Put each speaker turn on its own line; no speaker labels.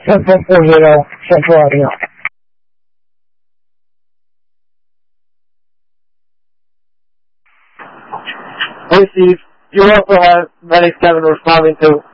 Central 480, Central Audio.
Hey Steve, you also have Medic 7 responding to